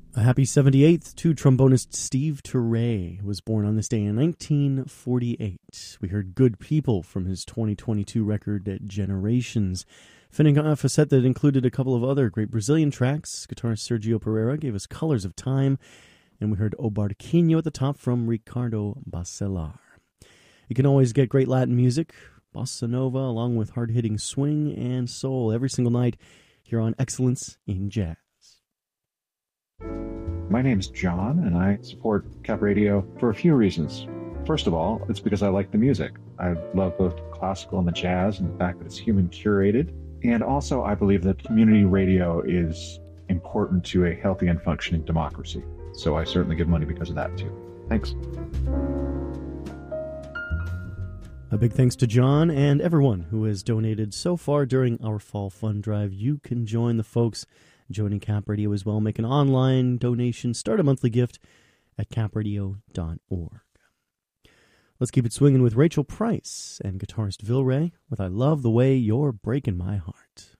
A happy 78th to trombonist Steve Turre, who was born on this day in 1948. We heard Good People from his 2022 record Generations. Finishing off a set that included a couple of other great Brazilian tracks. Guitarist Sergio Pereira gave us Colors of Time, and we heard O Barquinho at the top from Ricardo Bacelar. You can always get great Latin music, bossa nova, along with hard-hitting swing and soul every single night here on Excellence in Jazz. My name is John, and I support Cap Radio for a few reasons. First of all, it's because I like the music. I love both classical and the jazz, and the fact that it's human curated. And also, I believe that community radio is important to a healthy and functioning democracy. So I certainly give money because of that, too. Thanks. A big thanks to John and everyone who has donated so far during our Fall Fund Drive. You can join the folks joining Cap Radio as well. Make an online donation. Start a monthly gift at capradio.org. Let's keep it swinging with Rachel Price and guitarist Vilray with I Love the Way You're Breaking My Heart.